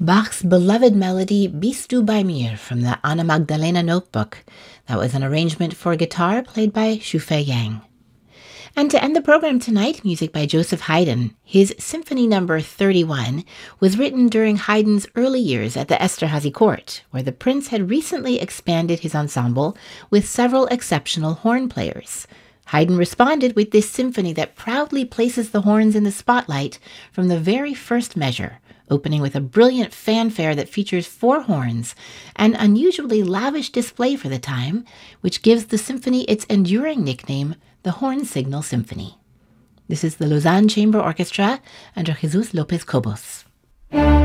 Bach's beloved melody Bist du bei mir from the Anna Magdalena Notebook. That was an arrangement for guitar played by Xufei Yang. And to end the program tonight, music by Joseph Haydn. His Symphony No. 31 was written during Haydn's early years at the Esterhazy court, where the prince had recently expanded his ensemble with several exceptional horn players. Haydn responded with this symphony that proudly places the horns in the spotlight from the very first measure, opening with a brilliant fanfare that features 4 horns, an unusually lavish display for the time, which gives the symphony its enduring nickname, the Horn Signal Symphony. This is the Lausanne Chamber Orchestra under Jesus Lopez Cobos.